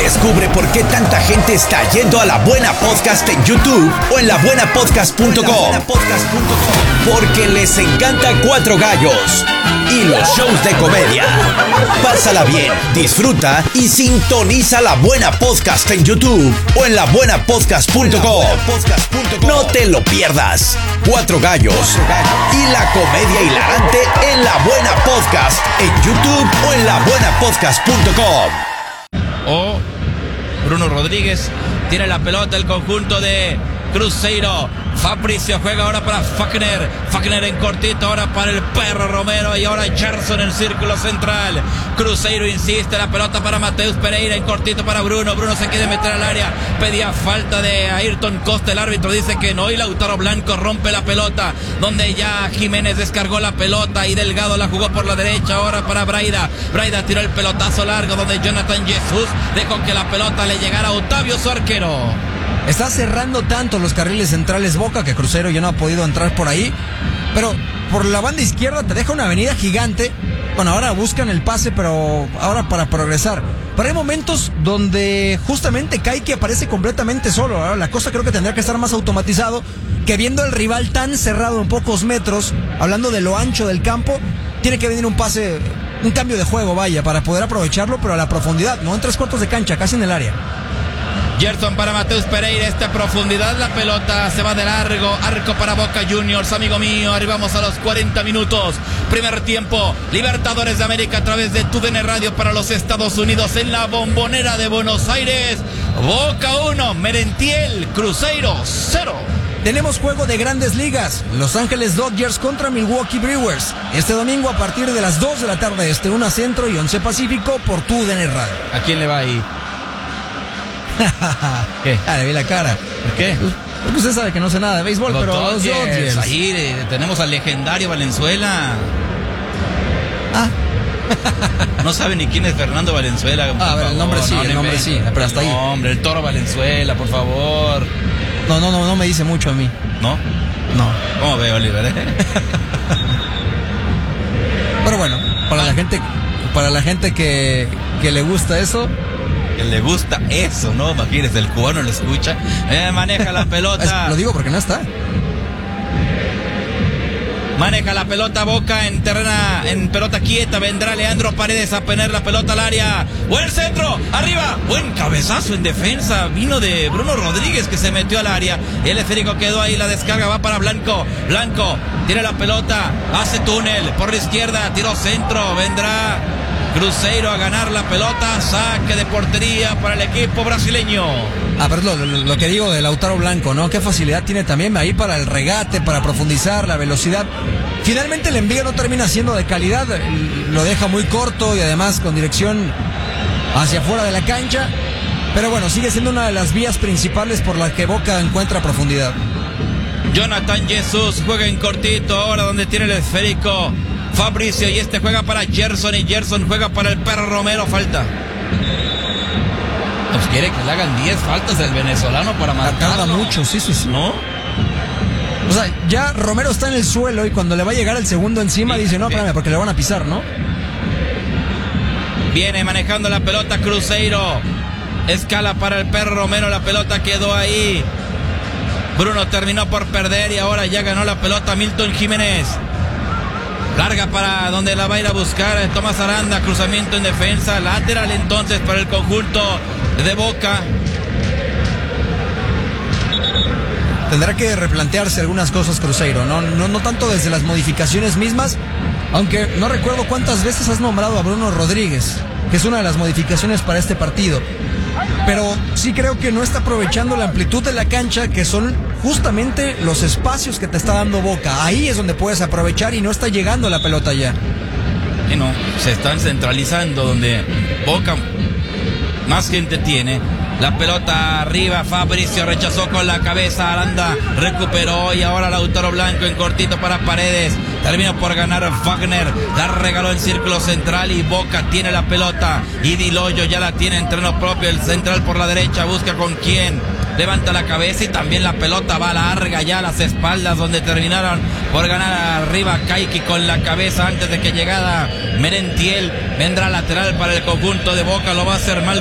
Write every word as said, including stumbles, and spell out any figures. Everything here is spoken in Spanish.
Descubre por qué tanta gente está yendo a La Buena Podcast en YouTube o en la buena podcast punto com. Porque les encanta Cuatro Gallos y los shows de comedia. Pásala bien, disfruta y sintoniza La Buena Podcast en YouTube o en la buena podcast punto com. No te lo pierdas. Cuatro Gallos y la comedia hilarante en La Buena Podcast en YouTube o en la buena podcast punto com. O Bruno Rodríguez tiene la pelota, el conjunto de Cruzeiro. Fabricio juega ahora para Fagner. Fagner en cortito ahora para el Perro Romero. Y ahora Gerson en el círculo central. Cruzeiro insiste, la pelota para Mateus Pereira en cortito para Bruno. Bruno se quiere meter al área. Pedía falta de Ayrton Costa. El árbitro dice que no. Y Lautaro Blanco rompe la pelota. Donde ya Jiménez descargó la pelota. Y Delgado la jugó por la derecha. Ahora para Braida. Braida tiró el pelotazo largo. Donde Jonathan Jesús dejó que la pelota le llegara a Otavio, su arquero. Está cerrando tanto los carriles centrales Boca que Cruzeiro ya no ha podido entrar por ahí. Pero por la banda izquierda te deja una avenida gigante. Bueno, ahora buscan el pase, pero ahora para progresar. Pero hay momentos donde justamente Kaique aparece completamente solo. Ahora la cosa creo que tendría que estar más automatizado. Que viendo al rival tan cerrado en pocos metros, hablando de lo ancho del campo, tiene que venir un pase, un cambio de juego, vaya, para poder aprovecharlo, pero a la profundidad, no en tres cuartos de cancha, casi en el área. Gerson para Mateus Pereira, esta profundidad, la pelota se va de largo, arco para Boca Juniors, amigo mío, arribamos a los cuarenta minutos, primer tiempo, Libertadores de América a través de T U D N Radio para los Estados Unidos en la Bombonera de Buenos Aires, Boca uno, Merentiel, Cruzeiro cero. Tenemos juego de Grandes Ligas, Los Ángeles Dodgers contra Milwaukee Brewers, este domingo a partir de las dos de la tarde, este una Centro y once Pacífico por T U D N Radio. ¿A quién le va ahí? ¿Qué? Ah, le vi la cara. ¿Por qué? Porque usted sabe que no sé nada de béisbol, los pero Dodgers, los Dodgers. Ahí eh, tenemos al legendario Valenzuela. Ah. No sabe ni quién es Fernando Valenzuela. Ah, a ver, el nombre sí, no, el no nombre sí, pero hasta ahí. El nombre, el Toro Valenzuela, por favor. No, no, no, no me dice mucho a mí. ¿No? No. ¿Cómo ve, Oliver? Eh? Pero bueno, para ah. la gente, para la gente que, que le gusta eso. Que le gusta eso, ¿no? Imagínese, el cubano lo escucha. Eh, maneja la pelota. Lo digo porque no está. Maneja la pelota Boca en terrena, en pelota quieta. Vendrá Leandro Paredes a poner la pelota al área. Buen centro, arriba. Buen cabezazo en defensa. Vino de Bruno Rodríguez que se metió al área. El esférico quedó ahí. La descarga va para Blanco. Blanco tira la pelota. Hace túnel por la izquierda. Tiró centro. Vendrá Cruzeiro a ganar la pelota. Saque de portería para el equipo brasileño. Ah, pero lo, lo, lo que digo de Lautaro Blanco, ¿no? Qué facilidad tiene también ahí para el regate, para profundizar, la velocidad. Finalmente el envío no termina siendo de calidad. Lo deja muy corto y además con dirección hacia afuera de la cancha. Pero bueno, sigue siendo una de las vías principales por las que Boca encuentra profundidad. Jonathan Jesús juega en cortito ahora donde tiene el esférico Fabricio, y este juega para Gerson y Gerson juega para el Perro Romero. Falta. Pues quiere que le hagan diez faltas del venezolano para marcar. Tarda mucho, sí, sí, sí. ¿No? O sea, ya Romero está en el suelo y cuando le va a llegar el segundo encima sí, dice, no, espérame, porque le van a pisar, ¿no? Viene manejando la pelota Cruzeiro. Escala para el Perro Romero, la pelota quedó ahí. Bruno terminó por perder y ahora ya ganó la pelota Milton Jiménez. Larga para donde la va a ir a buscar Tomás Aranda, cruzamiento en defensa, lateral entonces para el conjunto de Boca. Tendrá que replantearse algunas cosas Cruzeiro, ¿no? No, no tanto desde las modificaciones mismas, aunque no recuerdo cuántas veces has nombrado a Bruno Rodríguez, que es una de las modificaciones para este partido. Pero sí creo que no está aprovechando la amplitud de la cancha, que son justamente los espacios que te está dando Boca. Ahí es donde puedes aprovechar y no está llegando la pelota ya. Y no, se están centralizando donde Boca más gente tiene. La pelota arriba, Fabricio rechazó con la cabeza, Aranda recuperó y ahora Lautaro Blanco en cortito para Paredes. Terminó por ganar Wagner, la regaló en círculo central y Boca tiene la pelota. Y Di Loyo ya la tiene en terreno propio, el central por la derecha, busca con quién. Levanta la cabeza y también la pelota va larga ya a las espaldas donde terminaron por ganar arriba Kaique con la cabeza antes de que llegara Merentiel. Vendrá lateral para el conjunto de Boca, lo va a hacer mal